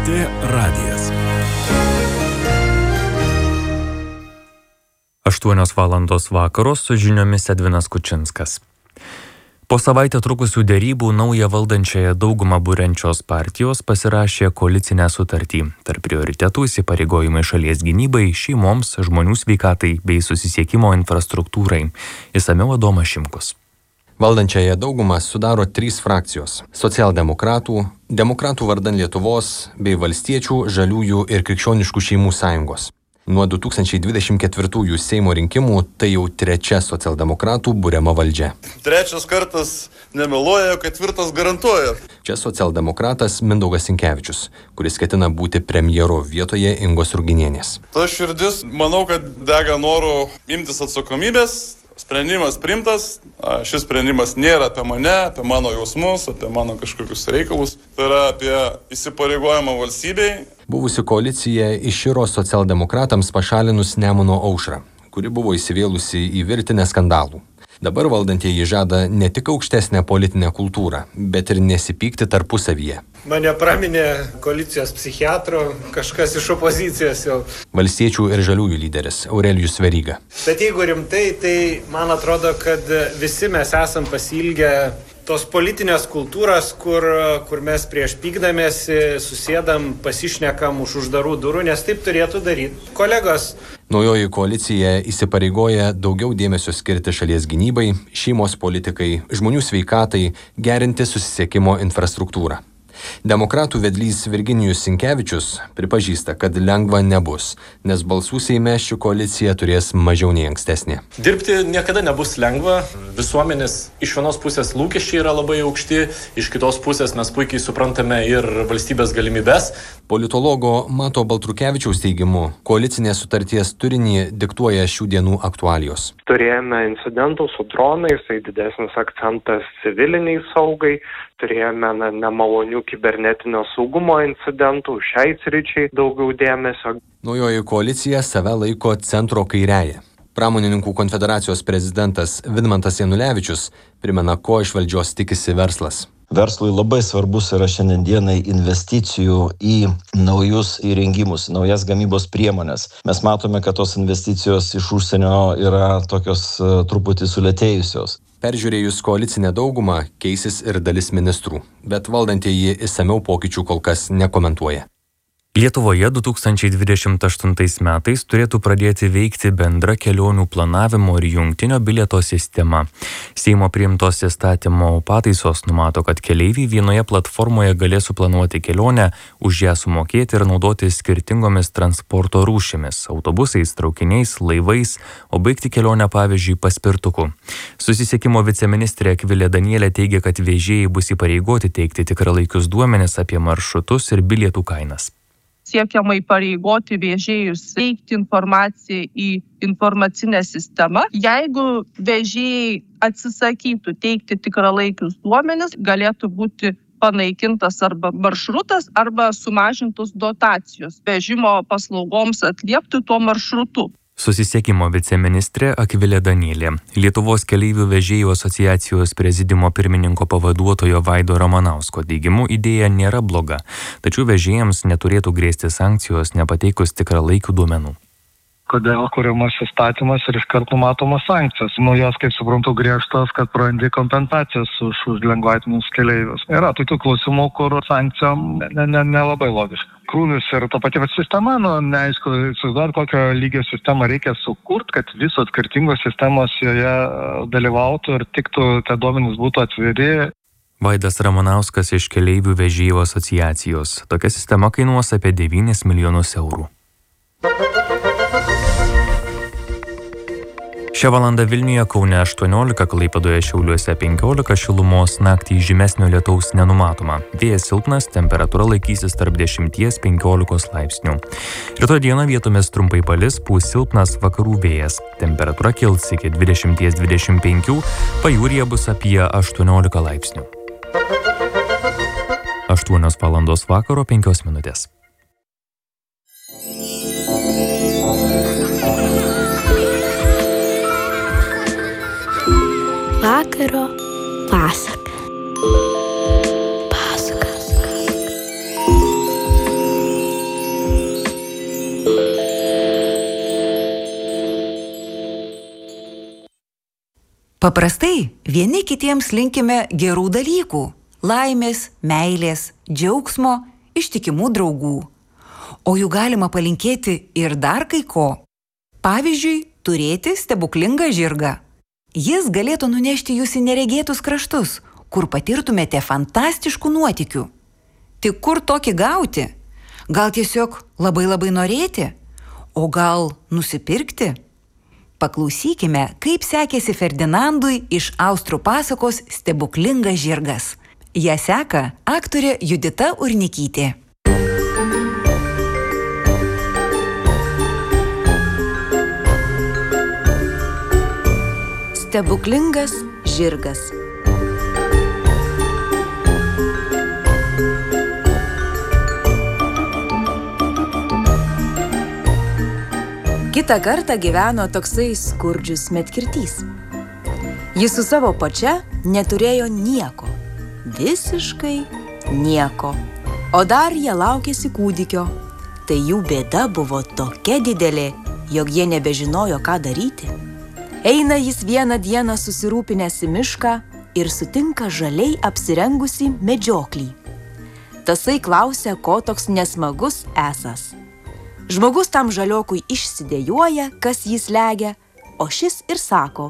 LRT radijas. 8 valandos vakaro su žiniomis Edvinas Kučinskas. Po savaitę trukusių dėrybų naują valdančiąją daugumą būrenčios partijos pasirašė koalicinę sutartį. Tarp prioritetų įsipareigojimai šalies gynybai, šeimoms, žmonių sveikatai bei susisiekimo infrastruktūrai. Išsamiau Adomas Šimkus. Valdančiąją daugumą sudaro 3 frakcijos – socialdemokratų, demokratų vardan Lietuvos bei valstiečių, žaliųjų ir krikščioniškų šeimų sąjungos. Nuo 2024 Seimo rinkimų tai jau 3 socialdemokratų buriama valdžia. 3 kartas nemeluoja, 4 garantuoja. Čia socialdemokratas Mindaugas Sinkevičius, kuris ketina būti premjero vietoje Ingos Ruginienės. Ta širdis, manau, kad dega noru imtis atsakomybės. Sprendimas priimtas, šis sprendimas nėra apie mane, apie mano jausmus, apie mano kažkokius reikalus. Tai yra apie įsipareigojimą valstybei. Buvusi koalicija iširo socialdemokratams pašalinus Nemuno aušrą, kuri buvo įsivėlusi į virtinę skandalų. Dabar valdantieji žada ne tik aukštesnę politinę kultūrą, bet ir nesipykti tarpusavyje. Mane praminė koalicijos psichiatro, kažkas iš opozicijos jau. Valstiečių ir žaliųjų lyderis Aurelijus Veryga. Bet jeigu rimtai, tai man atrodo, kad visi mes esam pasiilgę tos politinės kultūros, kur mes prieš pykdamėsi susėdam, pasišnekam už uždarų durų, nes taip turėtų daryti kolegos. Naujoji koalicija įsipareigoja daugiau dėmesio skirti šalies gynybai, šeimos politikai, žmonių sveikatai, gerinti susisiekimo infrastruktūrą. Demokratų vedlys Virginijus Sinkevičius pripažįsta, kad lengva nebus, nes balsų Seime ši koalicija turės mažiau nei ankstesnė. Dirbti niekada nebus lengva. Visuomenės iš vienos pusės lūkesčiai yra labai aukšti, iš kitos pusės mes puikiai suprantame ir valstybės galimybės. Politologo Mato Baltrukevičiaus teigimu, koalicinės sutarties turinį diktuoja šių dienų aktualijos. Turėjome incidentų su dronais, tai didesnis akcentas civiliniai saugai, turėjome nemalonių kibernetinio saugumo incidentų, šiai sričiai daugiau dėmesio. Naujoji koalicija save laiko centro kairiąja. Pramonininkų konfederacijos prezidentas Vidmantas Janulevičius primena, ko iš valdžios tikisi verslas. Verslui labai svarbus yra šiandienai investicijų į naujus įrengimus, naujas gamybos priemonės. Mes matome, kad tos investicijos iš užsienio yra tokios truputį sulėtėjusios. Peržiūrėjus koalicinę daugumą keisis ir dalis ministrų, bet valdantieji išsamiau pokyčių kol kas nekomentuoja. Lietuvoje 2028 metais turėtų pradėti veikti bendra kelionių planavimo ir jungtinio bilieto sistema. Seimo priimtos įstatymo pataisos numato, kad keleiviai vienoje platformoje galės suplanuoti kelionę, už ją sumokėti ir naudoti skirtingomis transporto rūšimis – autobusais, traukiniais, laivais, o baigti kelionę pavyzdžiui paspirtuku. Susisiekimo viceministrė Akvilė Danielė teigia, kad vežėjai bus įpareigoti teikti tikralaikius duomenis apie maršrutus ir bilietų kainas. Siekiama įpareigoti vežėjus teikti informaciją į informacinę sistemą. Jeigu vežėjai atsisakytų teikti tikralaikius duomenis, galėtų būti panaikintas arba maršrutas, arba sumažintos dotacijos vežimo paslaugoms atliepti tuo maršrutu. Susisiekimo viceministrė Akvilė Danielė. Lietuvos keleivių vežėjų asociacijos prezidiumo pirmininko pavaduotojo Vaido Ramanausko teigimu idėja nėra bloga, tačiau vežėjams neturėtų grėsti sankcijos nepateikus tikralaikių duomenų. Kodėl kuriamas įstatymas ir iškart numatomos sankcijos. Jos, kaip suprantu, griežtos, kad prarandi kompensacijas už lengvatinius keleivius. Yra tokių klausimų, kur sankcijom nelabai logiška. Krūvis ir ta pati sistema, neaišku, įsivaizduoti, kokio lygio sistemą reikia sukurti, kad visos skirtingos sistemos joje dalyvautų ir tiktų, tie duomenys būtų atviri. Vaidas Ramanauskas iš keleivių vežėjų asociacijos. Tokia sistema kainuos apie 9 milijonus eurų. Šią valandą Vilniuje, Kaune 18, Klaipėdoje, Šiauliuose 15 šilumos, naktį žymesnio lietaus nenumatoma. Vėjas silpnas, temperatūra laikysis tarp 10–15 laipsnių. Rytoj dieną vietomis trumpai palis, pūs silpnas vakarų vėjas. Temperatūra kils iki 20–25, pajūryje bus apie 18 laipsnių. 8 valandos vakaro 5 minutės. Vakaro pasaka. Paprastai vieni kitiems linkime gerų dalykų – laimės, meilės, džiaugsmo, ištikimų draugų. O jų galima palinkėti ir dar kai ko. Pavyzdžiui, turėti stebuklingą žirgą. Jis galėtų nunešti jūs į neregėtus kraštus, kur patirtumėte fantastiškų nuotykių. Tik kur tokį gauti? Gal tiesiog labai norėti? O gal nusipirkti? Paklausykime, kaip sekėsi Ferdinandui iš austrų pasakos Stebuklingas žirgas. Ja seka aktorė Judita Urnikytė. Stebuklingas žirgas. Kitą kartą gyveno toksai skurdžius medkirtys. Jis su savo pačia neturėjo nieko. Visiškai nieko. O dar jie laukėsi kūdikio. Tai jų bėda buvo tokia didelė, jog jie nebežinojo, ką daryti. Eina jis vieną dieną susirūpinęs į mišką ir sutinka žaliai apsirengusi medžioklį. Tasai klausia, ko toks nesmagus esas. Žmogus tam žaliokui išsidėjuoja, kas jis legia, o šis ir sako: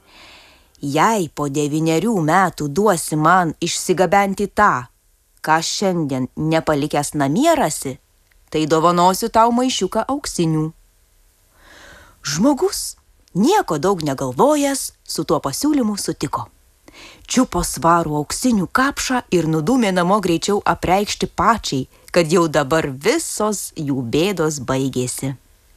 jei po 9 metų duosi man išsigabenti tą, ką šiandien nepalikęs namie rasi, tai dovanosiu tau maišiuką auksinių. Žmogus, nieko daug negalvojęs, su tuo pasiūlymu sutiko. Čiupo svarų auksinių kapšą ir nudūmė namo greičiau apreikšti pačiai, kad jau dabar visos jų bėdos baigėsi.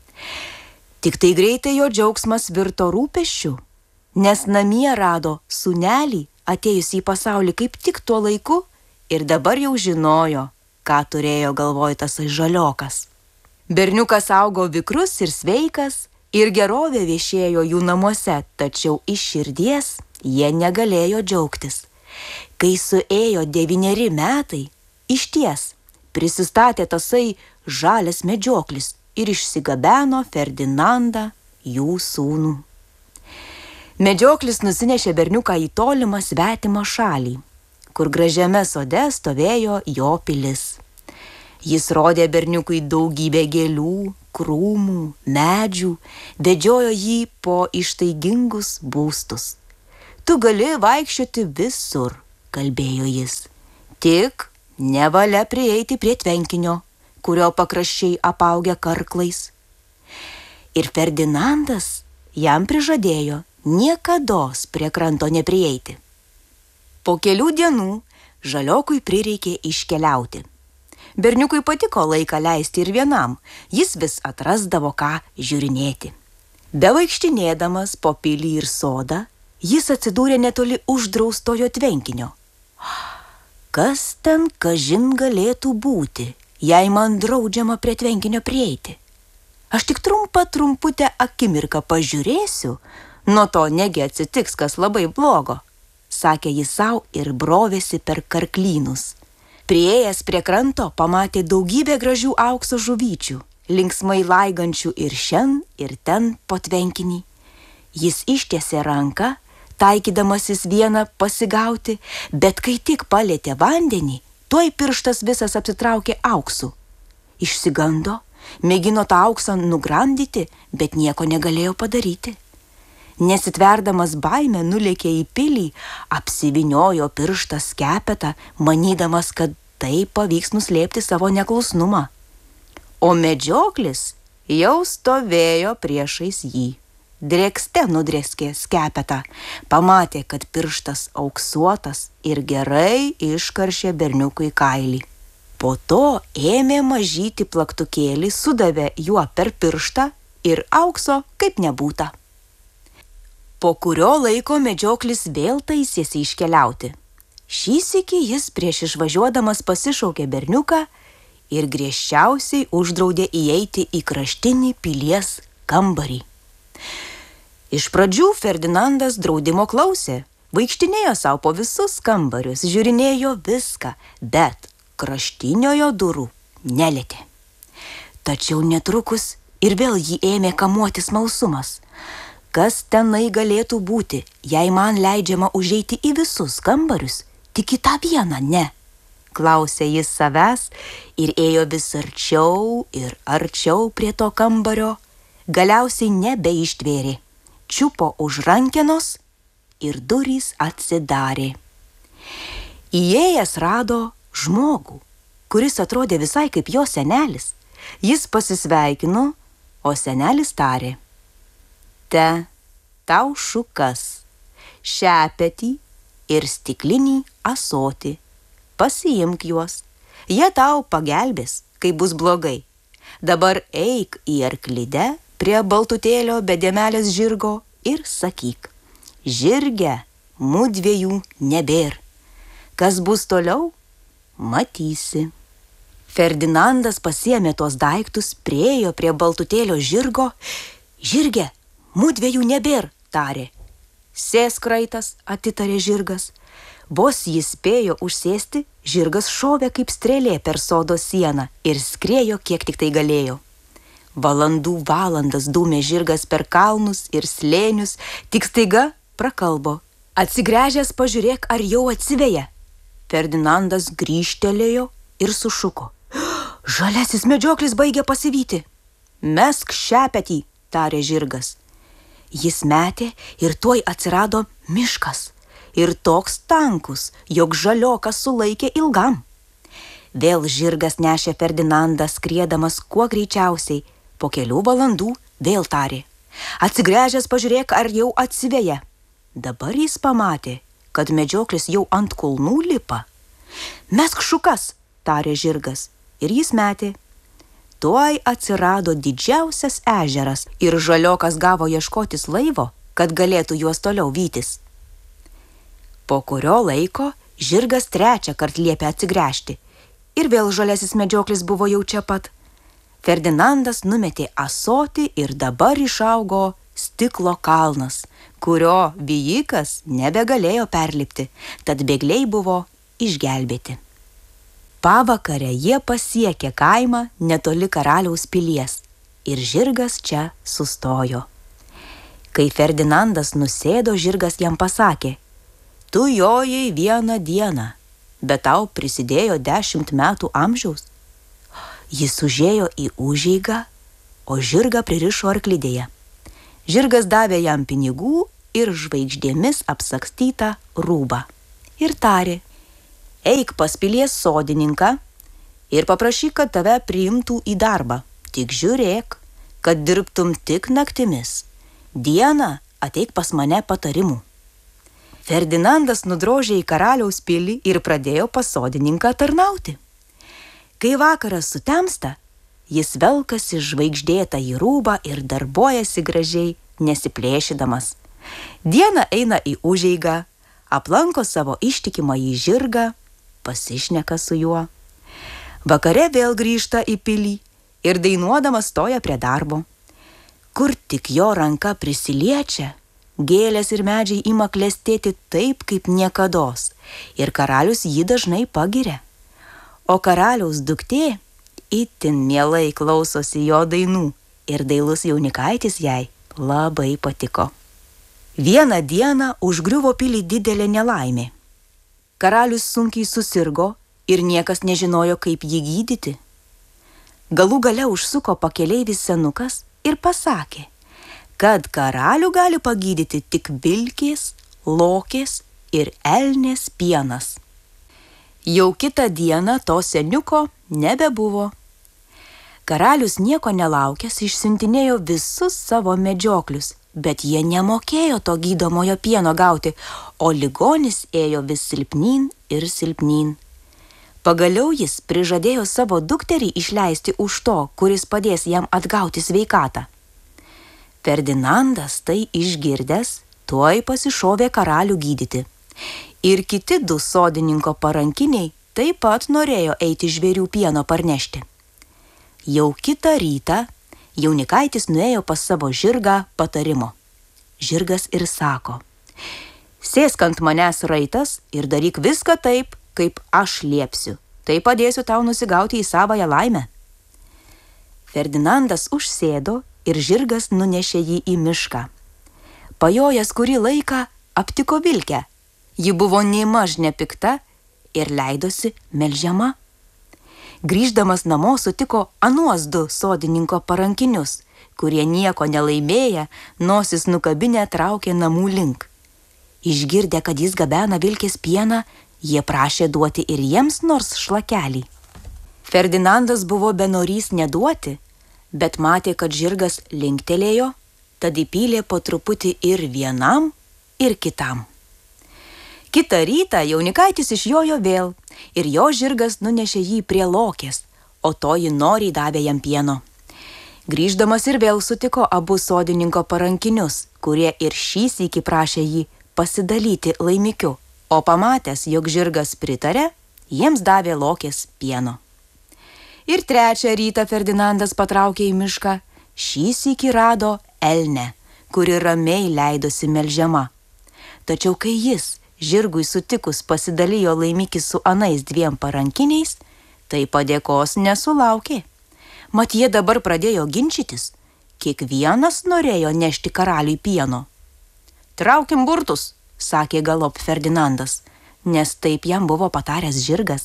Tik tai greitai jo džiaugsmas virto rūpesčiu, nes namie rado sūnelį, atėjusį į pasaulį kaip tik tuo laiku, ir dabar jau žinojo, ką turėjo galvoj tasai žaliokas. Berniukas augo vikrus ir sveikas, ir gerovė viešėjo jų namuose, tačiau iš širdies jie negalėjo džiaugtis. Kai suėjo 9 metai, išties prisistatė tasai žalias medžioklis ir išsigabeno Ferdinandą, jų sūnų. Medžioklis nusinešė berniuką į tolimą svetimą šalį, kur gražiame sode stovėjo jo pilis. Jis rodė berniukui daugybę gėlių, krūmų, medžių, vedžiojo jį po ištaigingus būstus. Tu gali vaikščioti visur, kalbėjo jis, tik nevalia prieiti prie tvenkinio, kurio pakraščiai apaugę karklais. Ir Ferdinandas jam prižadėjo niekados prie kranto neprieiti. Po kelių dienų žaliokui prireikė iškeliauti. Berniukui patiko laiką leisti ir vienam, jis vis atrasdavo ką žiūrinėti. Bevaikštinėdamas po pilį ir sodą, jis atsidūrė netoli uždraustojo tvenkinio. Kas ten kažin galėtų būti, jei man draudžiama prie tvenkinio prieiti? Aš tik trumputę akimirką pažiūrėsiu, nuo to negi atsitiks kas labai blogo, sakė jis sau ir brovėsi per karklynus. Priėjęs prie kranto pamatė daugybę gražių aukso žuvyčių, linksmai laigančių ir šen, ir ten po tvenkinį. Jis ištiesė ranką, taikydamasis vieną pasigauti, bet kai tik palietė vandenį, tuoj pirštas visas apsitraukė auksu. Išsigando, mėgino tą auksą nugramdyti, bet nieko negalėjo padaryti. Nesitverdamas baimę nulėkė į pilį, apsivyniojo pirštą skepetą, manydamas, kad tai pavyks nuslėpti savo neklusnumą. O medžioklis jau stovėjo priešais jį. Drėkste nudrėskė skepetą, pamatė, kad pirštas auksuotas ir gerai iškaršė berniukui kailį. Po to ėmė mažyti plaktukėlį, sudavė juo per pirštą ir aukso kaip nebūta. Po kurio laiko medžioklis vėl taisėsi iškeliauti. Šįsykį jis prieš išvažiuodamas pasišaukė berniuką ir griežčiausiai uždraudė įeiti į kraštinį pilies kambarį. Iš pradžių Ferdinandas draudimo klausė, vaikštinėjo savo po visus kambarius, žiūrinėjo viską, bet kraštiniojo durų nelietė. Tačiau netrukus ir vėl jį ėmė kamuoti smalsumas. Kas tenai galėtų būti, jei man leidžiama užeiti į visus kambarius, tik į tą vieną ne? Klausė jis savęs ir ėjo vis arčiau ir arčiau prie to kambario, galiausiai nebeištvėrė, čiupo už rankenos ir durys atsidarė. Įėjęs rado žmogų, kuris atrodė visai kaip jo senelis. Jis pasisveikino, o senelis tarė: Te, tau šukas, šepetį ir stiklinį ąsotį. Pasiimk juos, jie tau pagelbės, kai bus blogai. Dabar eik į arklidę prie baltutėlio be dėmelės žirgo ir sakyk: Žirge, mudviejų nebėr. Kas bus toliau, matysi. Ferdinandas pasiėmė tuos daiktus, priėjo prie baltutėlio žirgo. Žirge, mudviejų nebėr, tarė. Sėsk, raitas, atitarė žirgas. Vos jis spėjo užsėsti, žirgas šovė kaip strėlė per sodo sieną ir skriejo kiek tik tai galėjo. Valandų valandas dūmė žirgas per kalnus ir slėnius, tik staiga prakalbo: Atsigręžęs pažiūrėk, ar jau atsiveja. Ferdinandas grįžtelėjo ir sušuko: Žaliasis medžioklis baigia pasivyti. Mesk šepetį, tarė žirgas. Jis metė ir tuoj atsirado miškas. Ir toks tankus, jog žaliokas sulaikė ilgam. Vėl žirgas nešė Ferdinandą skriedamas kuo greičiausiai. Po kelių valandų vėl tarė: Atsigręžęs pažiūrėk, ar jau atsiveja. Dabar jis pamatė, kad medžioklis jau ant kulnų lipa. Mesk šukas, tarė žirgas, ir jis metė. Tuoj atsirado didžiausias ežeras ir žaliokas gavo ieškotis laivo, kad galėtų juos toliau vytis. Po kurio laiko žirgas trečią kart liepė atsigręžti ir vėl žaliasis medžioklis buvo jau čia pat. Ferdinandas numetė ąsotį ir dabar išaugo stiklo kalnas, kurio vijikas nebegalėjo perlipti, tad bėgliai buvo išgelbėti. Pavakarę jie pasiekė kaimą netoli karaliaus pilies ir žirgas čia sustojo. Kai Ferdinandas nusėdo, žirgas jam pasakė: Tu jojai 1 dieną, bet tau prisidėjo 10 metų amžiaus. Jis užėjo į užeigą, o žirgą pririšo arklidėje. Žirgas davė jam pinigų ir žvaigždėmis apsakstytą rūbą. Ir tarė: Eik pas pilies sodininką ir paprašyk, kad tave priimtų į darbą. Tik žiūrėk, kad dirbtum tik naktimis. Dieną ateik pas mane patarimų. Ferdinandas nudrožė į karaliaus pilį ir pradėjo pas sodininką tarnauti. Kai vakaras sutemsta, jis velkasi žvaigždėtą į rūbą ir darbuojasi gražiai, nesiplėšydamas. Dieną eina į užeigą, aplanko savo ištikimą į žirgą, pasišneka su juo. Vakare vėl grįžta į pilį ir dainuodamas stoja prie darbo. Kur tik jo ranka prisiliečia, gėlės ir medžiai ima klestėti taip, kaip niekados, ir karalius jį dažnai pagiria. O karaliaus duktė itin mielai klausosi jo dainų ir dailus jaunikaitis jai labai patiko. Vieną dieną užgriuvo pilį didelė nelaimė. Karalius sunkiai susirgo ir niekas nežinojo, kaip jį gydyti. Galų gale užsuko pakeleivis senukas ir pasakė, kad karalių gali pagydyti tik vilkės, lokės ir elnės pienas. Jau kitą dieną to seniuko nebebuvo. Karalius nieko nelaukęs išsiuntinėjo visus savo medžioklius, bet jie nemokėjo to gydomojo pieno gauti, o ligonis ėjo vis silpnyn ir silpnyn. Pagaliau jis prižadėjo savo dukterį išleisti už to, kuris padės jam atgauti sveikatą. Ferdinandas tai išgirdęs, tuoj pasišovė karalių gydyti. Ir kiti 2 sodininko parankiniai taip pat norėjo eiti žvėrių pieno parnešti. Jau kitą rytą jaunikaitis nuėjo pas savo žirgą patarimo. Žirgas ir sako: Sėsk ant manęs, raitas, ir daryk viską taip, kaip aš liepsiu. Tai padėsiu tau nusigauti į savąją laimę. Ferdinandas užsėdo ir žirgas nunešė jį į mišką. Pajojęs kurį laiką aptiko vilkę. Ji buvo neimaž nepikta ir leidosi melžiama. Grįždamas namo sutiko anuos 2 sodininko parankinius, kurie nieko nelaimėję, nosis nukabinę traukė namų link. Išgirdę, kad jis gabena vilkės pieną, jie prašė duoti ir jiems nors šlakelį. Ferdinandas buvo benorys neduoti, bet matė, kad žirgas linktelėjo, tad įpylė po truputį ir vienam, ir kitam. Kitą rytą jaunikaitis išjojo vėl ir jo žirgas nunešė jį prie lokės, o toji noriai davė jam pieno. Grįždamas ir vėl sutiko abu sodininko parankinius, kurie ir šį sykį prašė jį pasidalyti laimikiu, o pamatęs, jog žirgas pritarė, jiems davė lokės pieno. Ir trečią rytą Ferdinandas patraukė į mišką, šį sykį rado elnę, kuri ramiai leidosi melžiama. Tačiau kai jis, žirgui sutikus, pasidalijo laimikį su anais 2 parankiniais, tai padėkos nesulaukė. Mat jie dabar pradėjo ginčytis, kiekvienas norėjo nešti karaliui pieno. Traukim burtus, sakė galop Ferdinandas, nes taip jam buvo pataręs žirgas.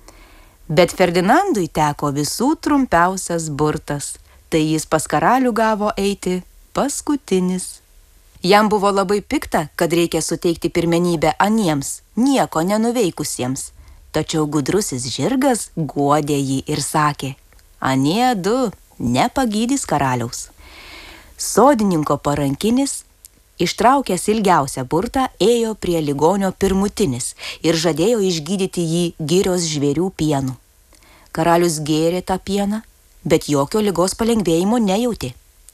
Bet Ferdinandui teko visų trumpiausias burtas, tai jis pas karalių gavo eiti paskutinis. Jam buvo labai pikta, kad reikia suteikti pirmenybę aniems, nieko nenuveikusiems. Tačiau gudrusis žirgas guodė jį ir sakė, anie 2 nepagydys karaliaus. Sodininko parankinis, ištraukęs ilgiausią burtą, ėjo prie ligonio pirmutinis ir žadėjo išgydyti jį girios žvėrių pienu. Karalius gėrė tą pieną, bet jokio ligos palengvėjimo nejautė.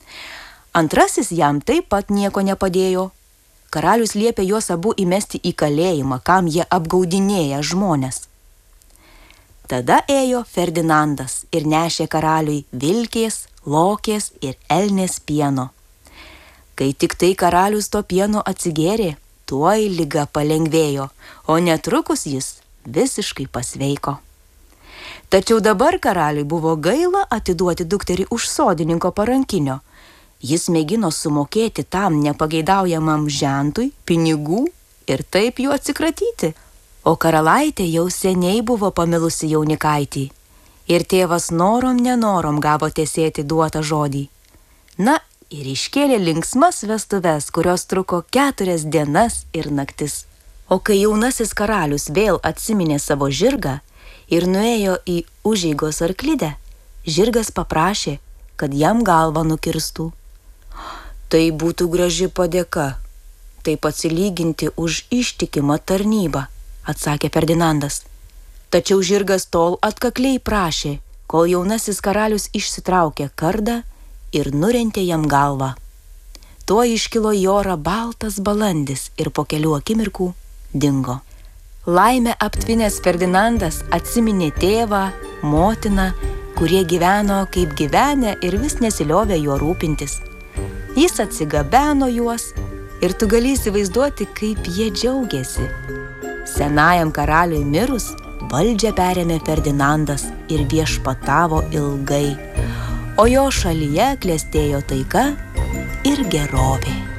Antrasis jam taip pat nieko nepadėjo. Karalius liepė juos abu įmesti į kalėjimą, kam jie apgaudinėja žmones. Tada ėjo Ferdinandas ir nešė karaliui vilkės, lokės ir elnės pieno. Kai tik tai karalius to pieno atsigėrė, tuoj liga palengvėjo, o netrukus jis visiškai pasveiko. Tačiau dabar karaliui buvo gaila atiduoti dukterį už sodininko parankinio. Jis mėgino sumokėti tam nepageidaujamam žentui pinigų ir taip jų atsikratyti. O karalaitė jau seniai buvo pamilusi jaunikaitį ir tėvas norom nenorom gavo tesėti duotą žodį. Na ir iškėlė linksmas vestuves, kurios truko 4 dienas ir naktis. O kai jaunasis karalius vėl atsiminė savo žirgą ir nuėjo į užeigos arklidę, žirgas paprašė, kad jam galvą nukirstų. Tai būtų graži padėka, taip atsilyginti už ištikimą tarnybą, atsakė Ferdinandas. Tačiau žirgas tol atkakliai prašė, kol jaunasis karalius išsitraukė kardą ir nurentė jam galvą. Tuo iškilo į orą baltas balandis ir po kelių akimirkų dingo. Laimę aptvinęs Ferdinandas atsiminė tėvą, motiną, kurie gyveno kaip gyvenę ir vis nesiliovė juo rūpintis. Jis atsigabeno juos ir tu gali įsivaizduoti, kaip jie džiaugiasi. Senajam karaliui mirus, valdžią perėmė Ferdinandas ir viešpatavo ilgai, o jo šalyje klestėjo taika ir gerovė.